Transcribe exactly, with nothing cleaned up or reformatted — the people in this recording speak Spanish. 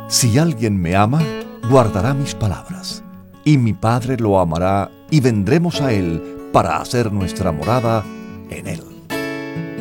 Si alguien me ama, guardará mis palabras, y mi Padre lo amará, y vendremos a él para hacer nuestra morada en él.